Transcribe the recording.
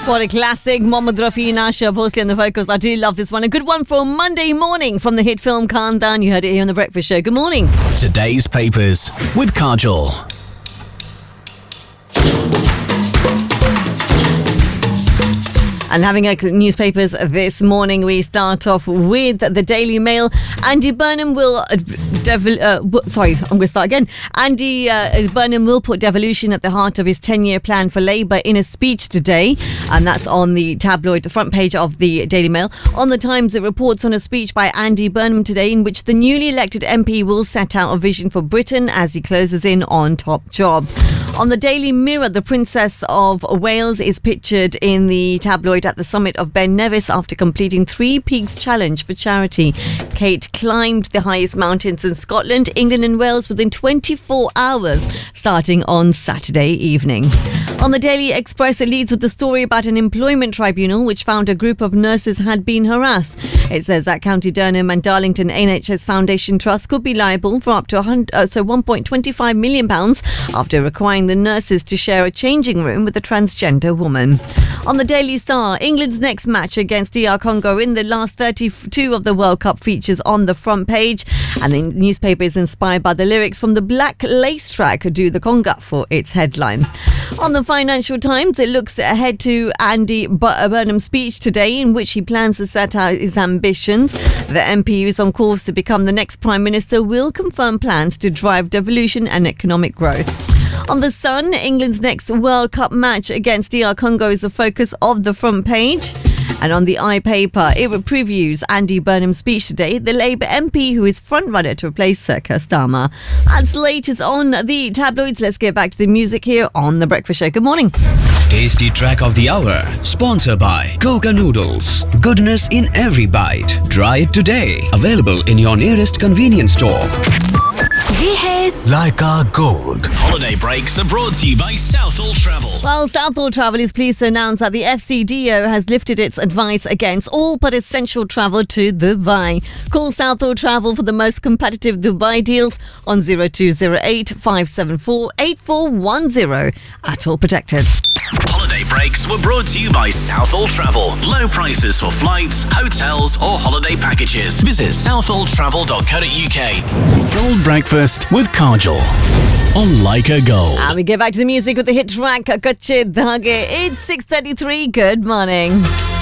What a classic. Mohammad Rafi and Asha Bhosle on the vocals. I do love this one. A good one for Monday morning from the hit film Khandan. You heard it here on The Breakfast Show. Good morning. Today's papers with Kajol. And having a newspapers this morning, we start off with the Daily Mail. Andy Burnham will Andy Burnham will put devolution at the heart of his 10-year plan for Labour in a speech today, and that's on the tabloid, the front page of the Daily Mail. On the Times, it reports on a speech by Andy Burnham today in which the newly elected MP will set out a vision for Britain as he closes in on top job. On the Daily Mirror, the Princess of Wales is pictured in the tabloid at the summit of Ben Nevis after completing 3 Peaks Challenge for charity. Kate climbed the highest mountains in Scotland, England and Wales within 24 hours, starting on Saturday evening. On the Daily Express, it leads with the story about an employment tribunal which found a group of nurses had been harassed. It says that County Durham and Darlington NHS Foundation Trust could be liable for up to £1.25 million after requiring the nurses to share a changing room with a transgender woman. On the Daily Star, England's next match against DR Congo in the last 32 of the World Cup features on the front page, and the newspaper is inspired by the lyrics from the Black Lace track Do the Conga for its headline. On the Financial Times, it looks ahead to Andy Burnham's speech today in which he plans to set out his ambitions. The MP, who is on course to become the next Prime Minister, will confirm plans to drive devolution and economic growth. On The Sun, England's next World Cup match against DR Congo is the focus of the front page. And on the iPaper, it previews Andy Burnham's speech today, the Labour MP who is front-runner to replace Sir Keir Starmer. That's the latest on the tabloids. Let's get back to the music here on The Breakfast Show. Good morning. Tasty track of the hour, sponsored by Coca Noodles. Goodness in every bite. Try it today. Available in your nearest convenience store. ये है Leica Gold. Holiday breaks are brought to you by Southall Travel. Well, Southall Travel is pleased to announce that the FCDO has lifted its advice against all but essential travel to Dubai. Call Southall Travel for the most competitive Dubai deals on 0208 574 8410 at All Protected. Holiday breaks were brought to you by Southall Travel. Low prices for flights, hotels or holiday packages. Visit southalltravel.co.uk. Gold Breakfast with Kajol on Leica Gold. And we get back to the music with the hit track Kache Dhage. It's 6:33. Good morning.